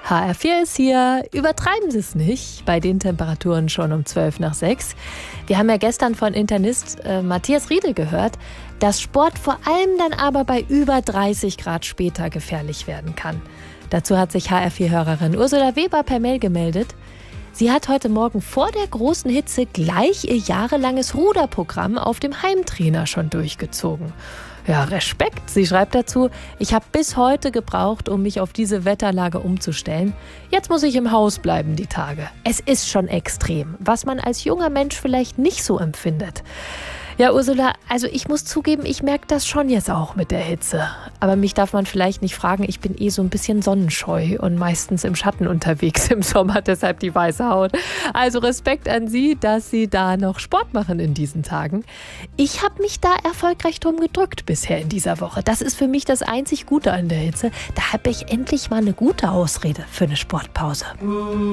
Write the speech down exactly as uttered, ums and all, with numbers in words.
H R vier ist hier. Übertreiben Sie es nicht bei den Temperaturen schon um zwölf nach sechs. Wir haben ja gestern von Internist äh, Matthias Riedel gehört, dass Sport vor allem dann aber bei über dreißig Grad später gefährlich werden kann. Dazu hat sich H R vier-Hörerin Ursula Weber per Mail gemeldet. Sie hat heute Morgen vor der großen Hitze gleich ihr jahrelanges Ruderprogramm auf dem Heimtrainer schon durchgezogen. Ja, Respekt. Sie schreibt dazu, ich habe bis heute gebraucht, um mich auf diese Wetterlage umzustellen. Jetzt muss ich im Haus bleiben die Tage. Es ist schon extrem, was man als junger Mensch vielleicht nicht so empfindet. Ja, Ursula, also ich muss zugeben, ich merke das schon jetzt auch mit der Hitze. Aber mich darf man vielleicht nicht fragen, ich bin eh so ein bisschen sonnenscheu und meistens im Schatten unterwegs im Sommer, deshalb die weiße Haut. Also Respekt an Sie, dass Sie da noch Sport machen in diesen Tagen. Ich habe mich da erfolgreich drum gedrückt bisher in dieser Woche. Das ist für mich das einzig Gute an der Hitze. Da habe ich endlich mal eine gute Ausrede für eine Sportpause.